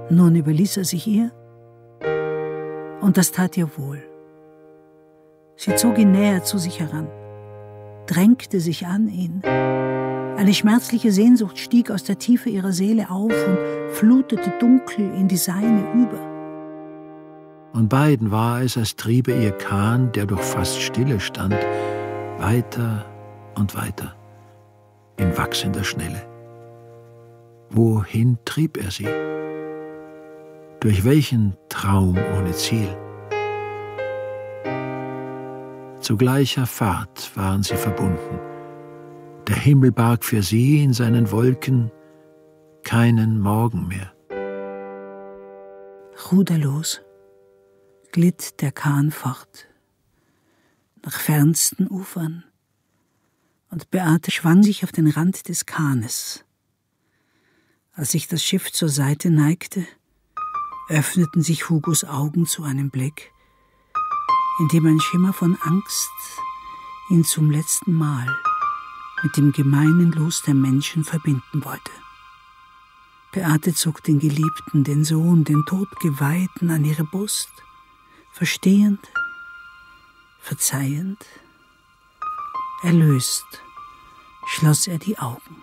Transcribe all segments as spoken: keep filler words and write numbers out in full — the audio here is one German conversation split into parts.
Nun überließ er sich ihr, und das tat ihr wohl. Sie zog ihn näher zu sich heran, drängte sich an ihn. Eine schmerzliche Sehnsucht stieg aus der Tiefe ihrer Seele auf und flutete dunkel in die seine über. Und beiden war es, als triebe ihr Kahn, der durch fast Stille stand, weiter und weiter, in wachsender Schnelle. Wohin trieb er sie? Durch welchen Traum ohne Ziel? Zu gleicher Fahrt waren sie verbunden. Der Himmel barg für sie in seinen Wolken keinen Morgen mehr. Ruderlos glitt der Kahn fort, nach fernsten Ufern, und Beate schwang sich auf den Rand des Kahnes. Als sich das Schiff zur Seite neigte, öffneten sich Hugos Augen zu einem Blick, in dem ein Schimmer von Angst ihn zum letzten Mal mit dem gemeinen Los der Menschen verbinden wollte. Beate zog den Geliebten, den Sohn, den Todgeweihten an ihre Brust. Verstehend, verzeihend, erlöst, schloss er die Augen.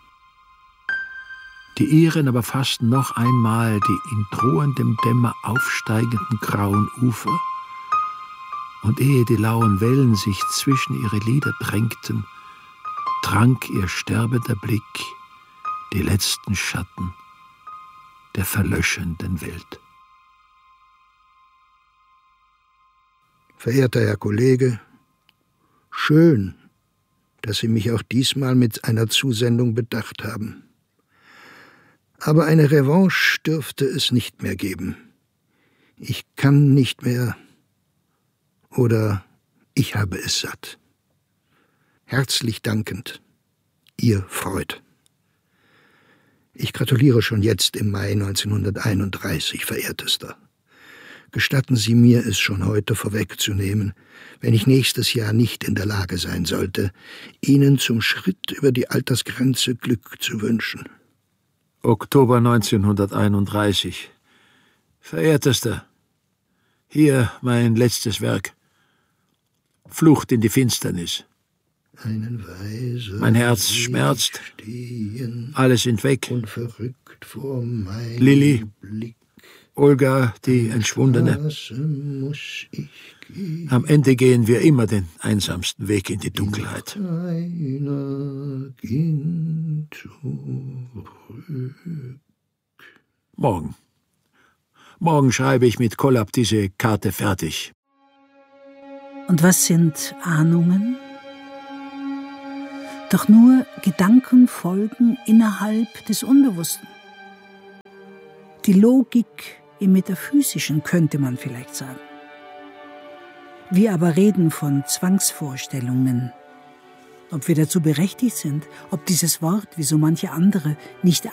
Die ihren aber fassten noch einmal die in drohendem Dämmer aufsteigenden grauen Ufer, und ehe die lauen Wellen sich zwischen ihre Lider drängten, trank ihr sterbender Blick die letzten Schatten der verlöschenden Welt. Verehrter Herr Kollege, schön, dass Sie mich auch diesmal mit einer Zusendung bedacht haben. Aber eine Revanche dürfte es nicht mehr geben. Ich kann nicht mehr, oder ich habe es satt. Herzlich dankend, Ihr Freud. Ich gratuliere schon jetzt im Mai neunzehnhunderteinunddreißig, verehrtester. Gestatten Sie mir, es schon heute vorwegzunehmen, wenn ich nächstes Jahr nicht in der Lage sein sollte, Ihnen zum Schritt über die Altersgrenze Glück zu wünschen. Oktober neunzehnhunderteinunddreißig. Verehrtester, hier mein letztes Werk. Flucht in die Finsternis. Mein Herz schmerzt, alle sind weg. Lilli, Olga, die Entschwundene. Am Ende gehen wir immer den einsamsten Weg in die Dunkelheit. Morgen. Morgen schreibe ich mit Kollab diese Karte fertig. Und was sind Ahnungen? Doch nur Gedankenfolgen innerhalb des Unbewussten. Die Logik im Metaphysischen, könnte man vielleicht sagen. Wir aber reden von Zwangsvorstellungen. Ob wir dazu berechtigt sind, ob dieses Wort, wie so manche andere, nicht